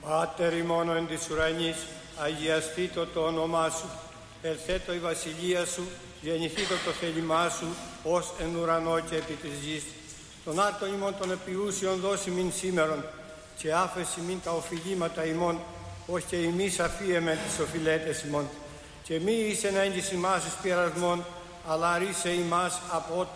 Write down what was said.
Πάτερ ημών εν της ουρανής, αγιαστήτω το όνομά σου. Ελθέτω η βασιλεία σου, γεννηθήτω το θέλημά σου, ως εν ουρανό και επί της γης. Τον άρτον ημών των επιούσιων δώσει μην σήμερον, και άφεση μην τα οφειλήματα ημών, ως και εμείς αφίεμεν τις οφειλέτες ημών. Και μη εις ενέγγις ημάς εις πειρασμόν, αλλά ρίσε ημάς από